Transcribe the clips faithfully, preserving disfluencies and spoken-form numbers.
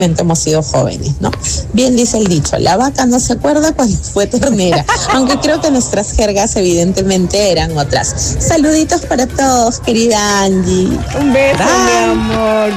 hemos sido jóvenes, ¿no? Bien dice el dicho, la vaca no se acuerda cuando fue ternera, aunque creo que nuestras jergas evidentemente eran otras. Saluditos para todos, querida Angie. Un beso, bye. Mi amor.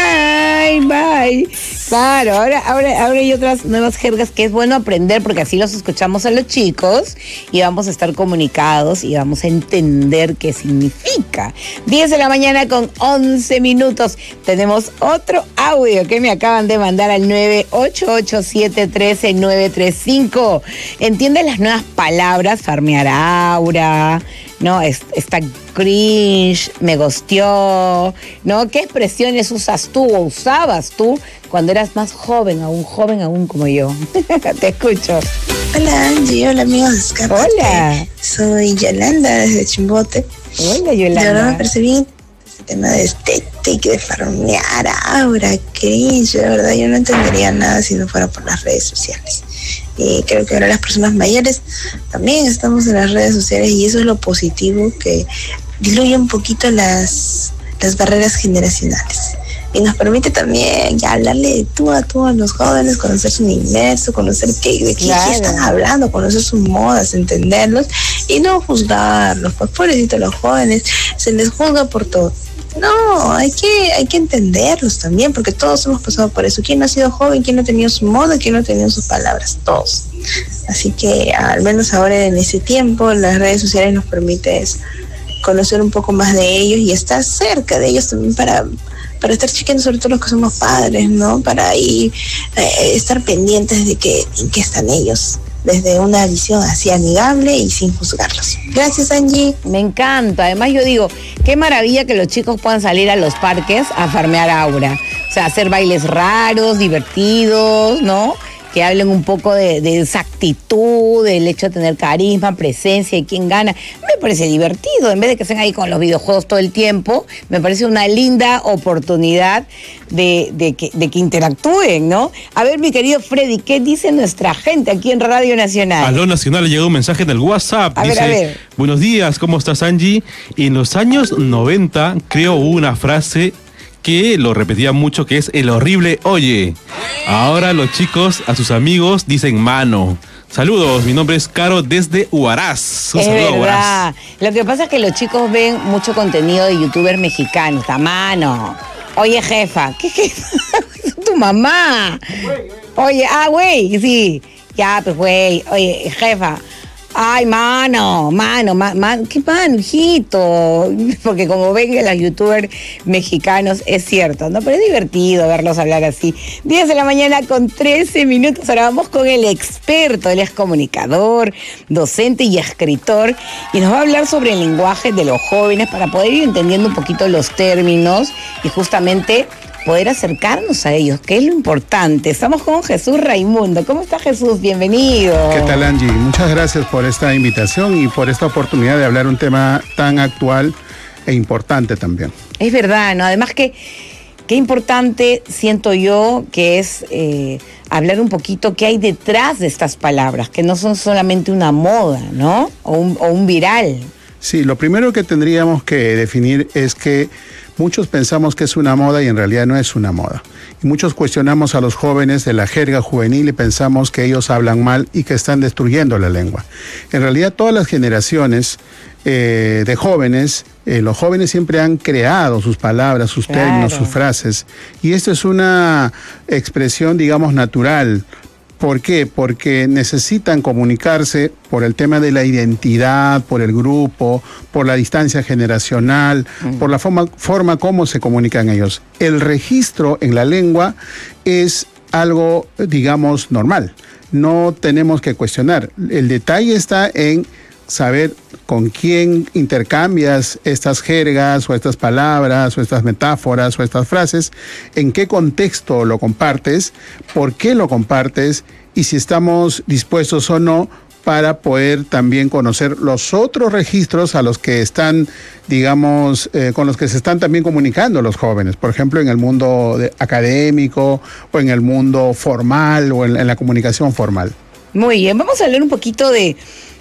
Bye, bye. Claro, ahora, ahora, ahora hay otras nuevas jergas que es bueno aprender porque así los escuchamos a los chicos y vamos a estar comunicados y vamos a entender qué significa. diez de la mañana con once minutos. Tenemos otro audio que me acaban de mandar al nueve ocho ocho siete uno tres nueve tres cinco. ¿Entiendes las nuevas palabras? Farmear aura, ¿no? Está cringe, me gosteó, ¿no? ¿Qué expresiones usas tú o usabas tú cuando eras más joven, aún joven aún como yo? Te escucho. Hola Angie, hola amigos de Escape. Hola. Soy Yolanda desde Chimbote. Hola Yolanda. De verdad me parece bien este tema de estética, de farmear aura, cringe. De verdad yo no entendería nada si no fuera por las redes sociales. Y creo que ahora las personas mayores también estamos en las redes sociales y eso es lo positivo, que diluye un poquito las, las barreras generacionales. Y nos permite también ya hablarle de tú a tú a los jóvenes, conocer su universo, conocer qué, de qué, claro. qué están hablando, conocer sus modas, entenderlos y no juzgarlos. Pues pobrecitos los jóvenes, se les juzga por todo. No, hay que, hay que entenderlos también, porque todos hemos pasado por eso. ¿Quién no ha sido joven? ¿Quién no ha tenido su moda? ¿Quién no ha tenido sus palabras? Todos. Así que al menos ahora en ese tiempo las redes sociales nos permiten conocer un poco más de ellos y estar cerca de ellos también para... para estar chequeando sobre todo los que somos padres, ¿no? Para ahí eh, estar pendientes de que, en qué están ellos, desde una visión así amigable y sin juzgarlos. Gracias, Angie. Me encanta. Además yo digo, qué maravilla que los chicos puedan salir a los parques a farmear aura. O sea, hacer bailes raros, divertidos, ¿no? Que hablen un poco de, de esa actitud, del hecho de tener carisma, presencia y quién gana. Me parece divertido, en vez de que estén ahí con los videojuegos todo el tiempo, me parece una linda oportunidad de, de, que, de que interactúen, ¿no? A ver, mi querido Freddy, ¿qué dice nuestra gente aquí en Radio Nacional? A lo Nacional le llegó un mensaje en el WhatsApp. A dice, ver, a ver. Buenos días, ¿cómo estás, Angie? En los años noventa creo una frase que lo repetía mucho, que es el horrible oye. Ahora los chicos a sus amigos dicen mano. Saludos, mi nombre es Caro desde Huaraz. Un es saludo, verdad. Huaraz. Lo que pasa es que los chicos ven mucho contenido de youtubers mexicanos. A mano. Oye, jefa. ¿Qué jefa? Es tu mamá. Oye, ah, güey, sí. Ya, pues, güey. Oye, jefa. Ay, mano, mano, ma, man, ¿qué mano, hijito? Porque como ven que los youtubers mexicanos, es cierto, ¿no? Pero es divertido verlos hablar así. diez de la mañana con trece minutos, ahora vamos con el experto, él es comunicador, docente y escritor, y nos va a hablar sobre el lenguaje de los jóvenes para poder ir entendiendo un poquito los términos y justamente poder acercarnos a ellos, que es lo importante. Estamos con Jesús Raimundo. ¿Cómo está, Jesús? Bienvenido. ¿Qué tal, Angie? Muchas gracias por esta invitación y por esta oportunidad de hablar un tema tan actual e importante también. Es verdad, ¿no? Además que qué importante siento yo que es eh, hablar un poquito qué hay detrás de estas palabras, que no son solamente una moda, ¿no? O un, o un viral. Sí, lo primero que tendríamos que definir es que muchos pensamos que es una moda y en realidad no es una moda. Y muchos cuestionamos a los jóvenes de la jerga juvenil y pensamos que ellos hablan mal y que están destruyendo la lengua. En realidad todas las generaciones eh, de jóvenes, eh, los jóvenes siempre han creado sus palabras, sus Claro. términos, sus frases. Y esto es una expresión, digamos, natural. ¿Por qué? Porque necesitan comunicarse por el tema de la identidad, por el grupo, por la distancia generacional, mm. por la forma, forma como se comunican ellos. El registro en la lengua es algo, digamos, normal. No tenemos que cuestionar. El detalle está en saber con quién intercambias estas jergas o estas palabras o estas metáforas o estas frases, en qué contexto lo compartes, por qué lo compartes y si estamos dispuestos o no para poder también conocer los otros registros a los que están, digamos, eh, con los que se están también comunicando los jóvenes, por ejemplo, en el mundo de, académico o en el mundo formal o en, en la comunicación formal. Muy bien, vamos a hablar un poquito de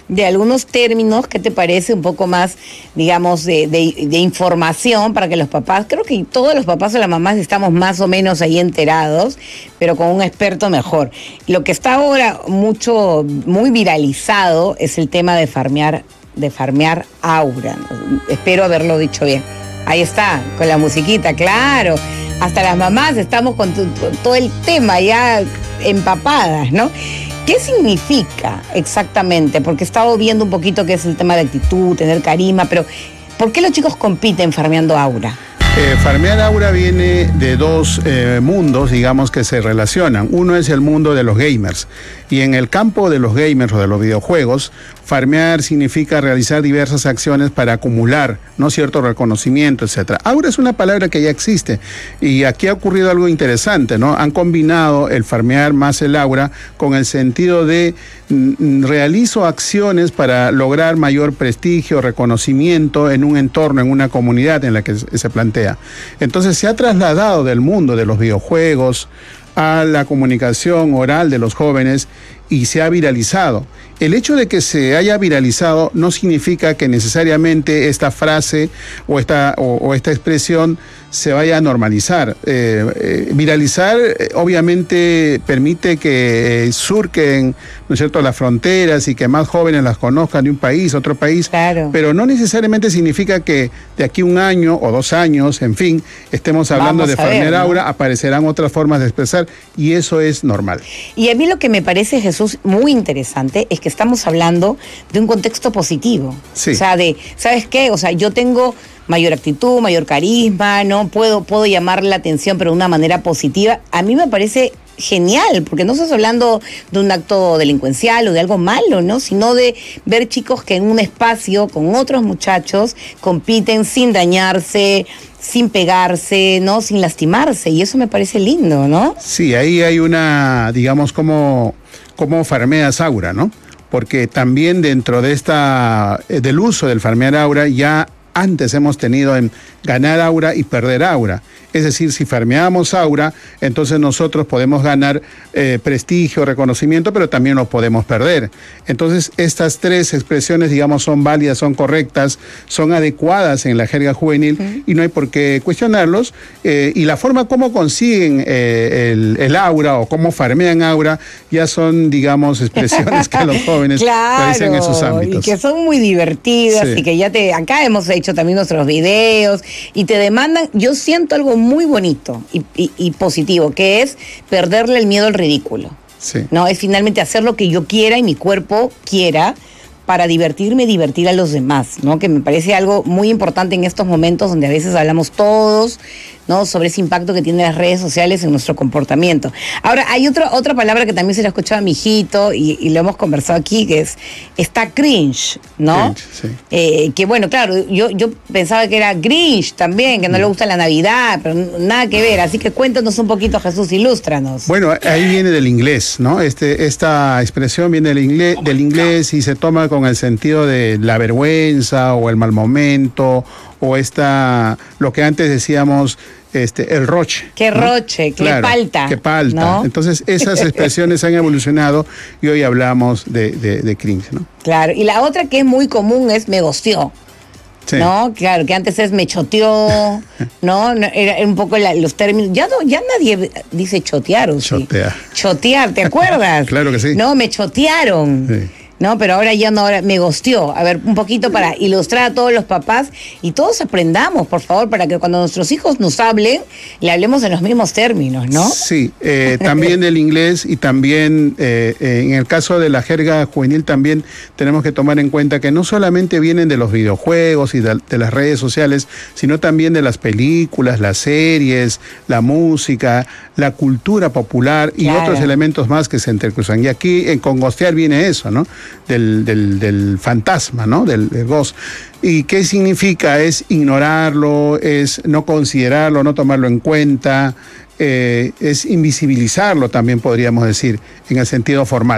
de algunos términos, ¿qué te parece? Un poco más, digamos, de, de, de información para que los papás, creo que todos los papás o las mamás estamos más o menos ahí enterados, pero con un experto mejor. Lo que está ahora mucho, muy viralizado es el tema de farmear, de farmear aura. Espero haberlo dicho bien. Ahí está, con la musiquita, claro. Hasta las mamás estamos con tu, todo el tema ya empapadas, ¿no? ¿Qué significa exactamente? Porque he estado viendo un poquito qué es el tema de actitud, tener carisma, pero ¿por qué los chicos compiten farmeando aura? Eh, farmear aura viene de dos eh, mundos, digamos, que se relacionan. Uno es el mundo de los gamers. Y en el campo de los gamers o de los videojuegos, farmear significa realizar diversas acciones para acumular, ¿no?, cierto reconocimiento, etcétera. Aura es una palabra que ya existe. Y aquí ha ocurrido algo interesante, ¿no? Han combinado el farmear más el aura con el sentido de mm, realizo acciones para lograr mayor prestigio, reconocimiento en un entorno, en una comunidad en la que se plantea. Entonces se ha trasladado del mundo de los videojuegos a la comunicación oral de los jóvenes y se ha viralizado. El hecho de que se haya viralizado no significa que necesariamente esta frase o esta, o, o esta expresión se vaya a normalizar. Eh, eh, viralizar eh, obviamente permite que eh, surquen, ¿no es cierto?, las fronteras y que más jóvenes las conozcan de un país, otro país, claro, pero no necesariamente significa que de aquí un año o dos años, en fin, estemos hablando Vamos de a ver, farmear ¿no? aura, aparecerán otras formas de expresar y eso es normal. Y a mí lo que me parece, Jesús, muy interesante es que estamos hablando de un contexto positivo. Sí. O sea, de, ¿sabes qué? O sea, yo tengo mayor actitud, mayor carisma, ¿no? Puedo, puedo llamar la atención, pero de una manera positiva. A mí me parece genial, porque no estás hablando de un acto delincuencial o de algo malo, ¿no? Sino de ver chicos que en un espacio con otros muchachos compiten sin dañarse, sin pegarse, ¿no? Sin lastimarse, y eso me parece lindo, ¿no? Sí, ahí hay una, digamos, como, como farmeas aura, ¿no? Porque también dentro de esta, del uso del farmear aura, ya antes hemos tenido en ganar aura y perder aura. Es decir, si farmeamos aura, entonces nosotros podemos ganar eh, prestigio, reconocimiento, pero también lo podemos perder. Entonces, estas tres expresiones, digamos, son válidas, son correctas, son adecuadas en la jerga juvenil uh-huh. y no hay por qué cuestionarlos. Eh, y la forma como consiguen eh, el, el aura o cómo farmean aura ya son, digamos, expresiones que los jóvenes claro, realizan en sus ámbitos. Y que son muy divertidas sí. y que ya te... Acá hemos hecho también nuestros videos y te demandan... Yo siento algo muy bonito y, y, y positivo, que es perderle el miedo al ridículo. Sí. No, es finalmente hacer lo que yo quiera y mi cuerpo quiera para divertirme y divertir a los demás, ¿no? Que me parece algo muy importante en estos momentos donde a veces hablamos todos, ¿no?, sobre ese impacto que tienen las redes sociales en nuestro comportamiento. Ahora, hay otra otra palabra que también se la ha escuchado a mi hijito y, y lo hemos conversado aquí, que es, está cringe, ¿no? Cringe, sí. Eh, que bueno, claro, yo, yo pensaba que era Grinch también, que no le gusta la Navidad, pero nada que ver. Así que cuéntanos un poquito, Jesús, ilústranos. Bueno, ahí viene del inglés, ¿no? Este, esta expresión viene del inglés, del inglés y se toma con el sentido de la vergüenza o el mal momento o esta, lo que antes decíamos, este, el roche. Qué ¿no? roche, qué claro, palta. Qué palta. ¿No? Entonces, esas expresiones han evolucionado y hoy hablamos de, de, de cringe, ¿no? Claro, y la otra que es muy común es me gosteó. Sí. ¿No? Claro, que antes es me choteó, ¿no? Era un poco la, los términos. Ya no, ya nadie dice chotear, ¿o sí? Chotear. Chotear, ¿te acuerdas? Claro que sí. No, me chotearon. Sí. No, pero ahora ya no, ahora me gosteó. A ver, un poquito para ilustrar a todos los papás y todos aprendamos, por favor, para que cuando nuestros hijos nos hablen, le hablemos en los mismos términos, ¿no? Sí, eh, también del inglés y también eh, eh, en el caso de la jerga juvenil también tenemos que tomar en cuenta que no solamente vienen de los videojuegos y de, de las redes sociales, sino también de las películas, las series, la música, la cultura popular y claro. otros elementos más que se entrecruzan. Y aquí en con gostear viene eso, ¿no? Del, del, del fantasma, ¿no? Del, del ghost. ¿Y qué significa? Es ignorarlo, es no considerarlo, no tomarlo en cuenta, eh, es invisibilizarlo también podríamos decir, en el sentido formal.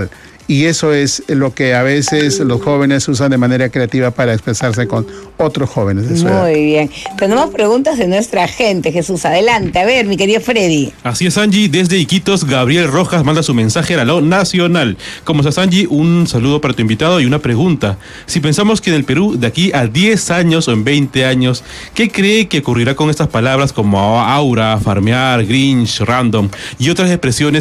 y eso es lo que a veces los jóvenes usan de manera creativa para expresarse con otros jóvenes de su edad. Muy bien. Tenemos preguntas de nuestra gente, Jesús. Adelante. A ver, mi querido Freddy. Así es, Angie. Desde Iquitos, Gabriel Rojas manda su mensaje a la Nacional. ¿Cómo estás, Angie? Un saludo para tu invitado y una pregunta. Si pensamos que en el Perú, de aquí a diez años o en veinte años, ¿qué cree que ocurrirá con estas palabras como aura, farmear, grinch, random y otras expresiones